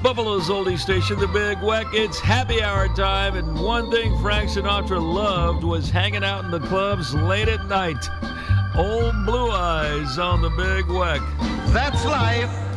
Buffalo's oldie station, the Big Weck. It's happy hour time, and one thing Frank Sinatra loved was hanging out in the clubs late at night. Old Blue Eyes on the Big Weck. That's life.